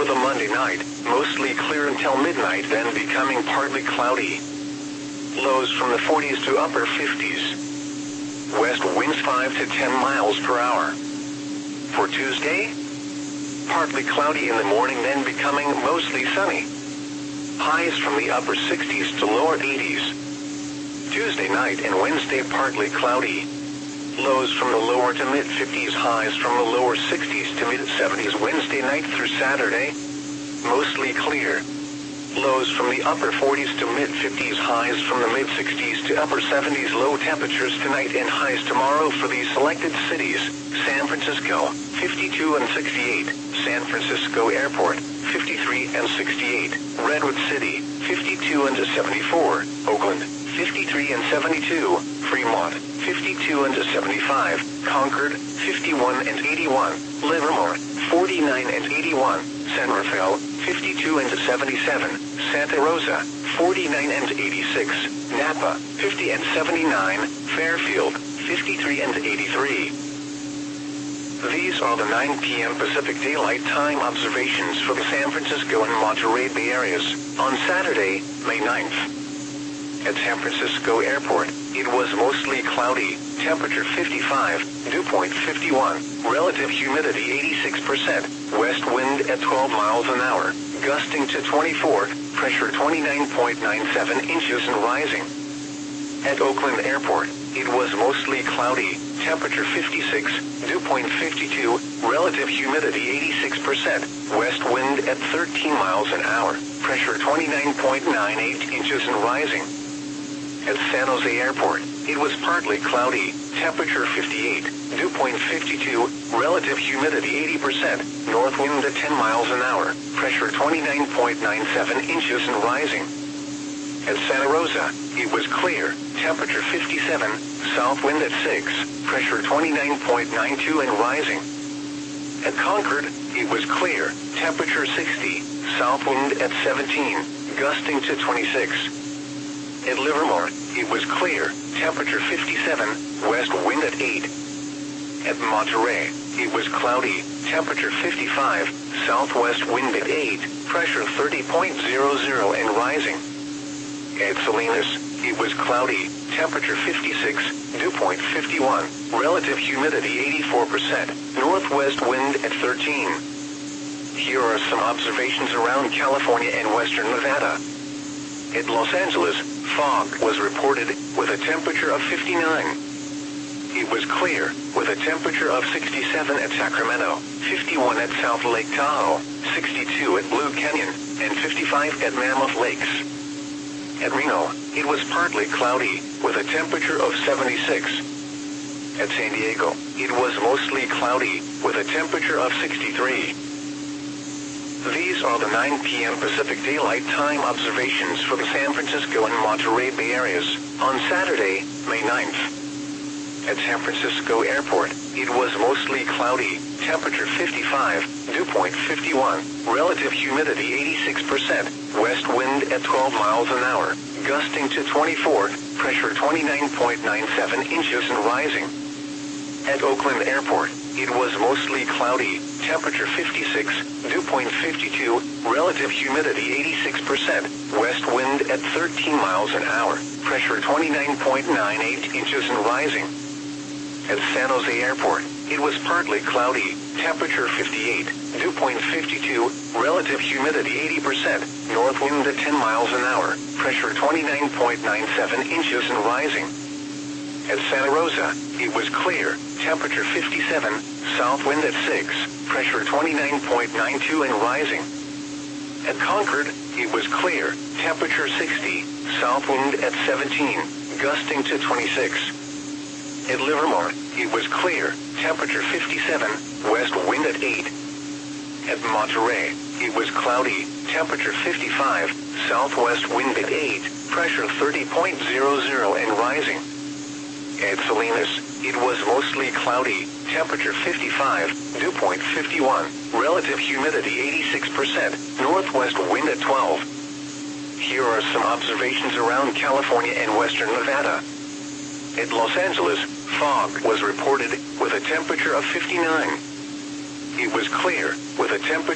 the Monday night, mostly clear until midnight, then becoming partly cloudy. Lows from the 40s to upper 50s. West winds 5 to 10 miles per hour. For Tuesday, partly cloudy in the morning, then becoming mostly sunny. Highs from the upper 60s to lower 80s. Tuesday night and Wednesday partly cloudy. Lows from the lower to mid 50s, highs from the lower 60s to mid 70s. Wednesday night through Saturday, mostly clear. Lows from the upper 40s to mid 50s, highs from the mid 60s to upper 70s. Low temperatures tonight and highs tomorrow for these selected cities: San Francisco, 52 and 68, San Francisco Airport, 53 and 68, Redwood City, 52 and 74, Oakland, 53 and 72, Fremont, 52 and 75, Concord, 51 and 81, Livermore, 49 and 81, San Rafael, 52 and 77, Santa Rosa, 49 and 86, Napa, 50 and 79, Fairfield, 53 and 83. These are the 9 p.m. Pacific Daylight Time observations for the San Francisco and Monterey Bay areas on Saturday, May 9th. At San Francisco Airport, it was mostly cloudy, temperature 55, dew point 51, relative humidity 86%, west wind at 12 miles an hour, gusting to 24, pressure 29.97 inches and rising. At Oakland Airport, it was mostly cloudy, temperature 56, dew point 52, relative humidity 86%, west wind at 13 miles an hour, pressure 29.98 inches and rising. At San Jose Airport, it was partly cloudy, temperature 58, dew point 52, relative humidity 80%, north wind at 10 miles an hour, pressure 29.97 inches and rising. At Santa Rosa, it was clear, temperature 57, south wind at 6, pressure 29.92 and rising. At Concord, it was clear, temperature 60, south wind at 17, gusting to 26. At Livermore, it was clear, temperature 57, west wind at 8. At Monterey, it was cloudy, temperature 55, southwest wind at 8, pressure 30.00 and rising. At Salinas, it was cloudy, temperature 56, dew point 51, relative humidity 84%, northwest wind at 13. Here are some observations around California and western Nevada. At Los Angeles, fog was reported with a temperature of 59. It was clear with a temperature of 67 at Sacramento, 51 at South Lake Tahoe, 62 at Blue Canyon, and 55 at Mammoth Lakes. At Reno, it was partly cloudy with a temperature of 76. At San Diego, it was mostly cloudy with a temperature of 63. These are the 9 p.m. Pacific Daylight Time observations for the San Francisco and Monterey Bay areas on Saturday, May 9th. At San Francisco Airport, it was mostly cloudy, temperature 55, dew point 51, relative humidity 86%, west wind at 12 miles an hour, gusting to 24, pressure 29.97 inches and rising. At Oakland Airport, it was mostly cloudy, temperature 56, dew point 52, relative humidity 86%, west wind at 13 miles an hour, pressure 29.98 inches and rising. At San Jose Airport, it was partly cloudy, temperature 58, dew point 52, relative humidity 80%, north wind at 10 miles an hour, pressure 29.97 inches and rising. At Santa Rosa, it was clear, temperature 57, south wind at 6, pressure 29.92 and rising. At Concord, it was clear, temperature 60, south wind at 17, gusting to 26. At Livermore, it was clear, temperature 57, west wind at 8. At Monterey, it was cloudy, temperature 55, southwest wind at 8, pressure 30.00 and rising. At Salinas, it was mostly cloudy, temperature 55, dew point 51, relative humidity 86%, northwest wind at 12. Here are some observations around California and western Nevada. At Los Angeles, fog was reported with a temperature of 59. It was clear with a temperature